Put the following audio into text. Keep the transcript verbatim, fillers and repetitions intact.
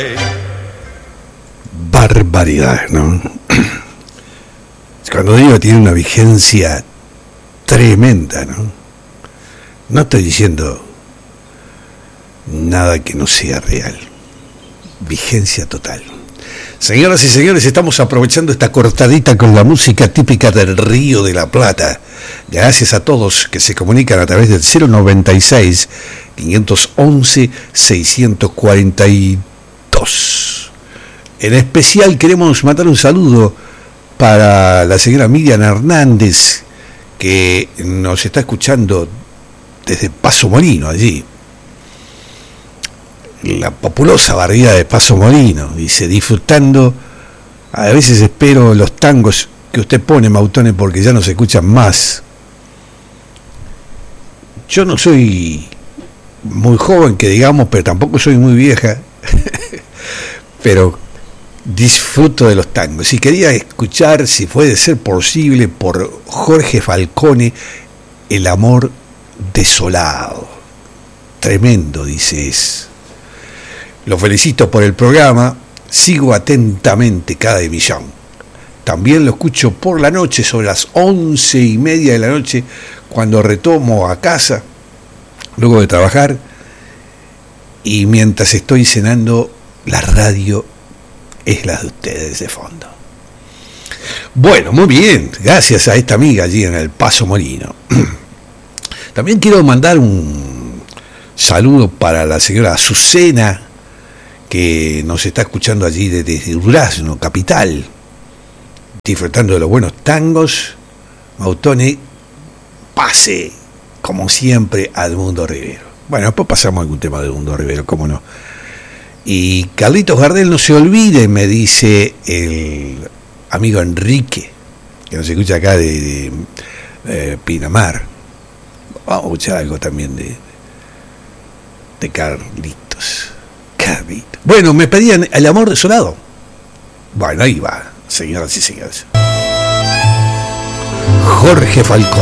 Barbaridad, ¿no? Cuando digo tiene una vigencia tremenda, ¿no? No estoy diciendo nada que no sea real. Vigencia total. Señoras y señores, estamos aprovechando esta cortadita con la música típica del Río de la Plata. Gracias a todos que se comunican a través del cero noventa y seis, quinientos once, seiscientos cuarenta y dos. En especial queremos mandar un saludo para la señora Miriam Hernández, que nos está escuchando desde Paso Molino, allí. La populosa barriada de Paso Molino, dice, disfrutando. A veces espero los tangos que usted pone, Mautone, porque ya no se escuchan más. Yo no soy muy joven, que digamos, pero tampoco soy muy vieja. Pero disfruto de los tangos. Y quería escuchar, si puede ser posible, por Jorge Falcone, El amor desolado. Tremendo, dice, es. Lo felicito por el programa, sigo atentamente cada emisión. También lo escucho por la noche, sobre las once y media de la noche, cuando retomo a casa, luego de trabajar, y mientras estoy cenando, la radio es la de ustedes de fondo. Bueno, muy bien, gracias a esta amiga allí en el Paso Molino. También quiero mandar un saludo para la señora Azucena, que nos está escuchando allí desde Durazno, capital, disfrutando de los buenos tangos. Mautone, pase, como siempre, a Edmundo Rivero. Bueno, después pasamos a algún tema de Edmundo Rivero, cómo no. Y Carlitos Gardel, no se olvide, me dice el amigo Enrique, que nos escucha acá de, de eh, Pinamar. Vamos a escuchar algo también de, de Carlitos. Carlitos. Bueno, me pedían El amor desolado. Bueno, ahí va, señoras y señores. Jorge Falcón.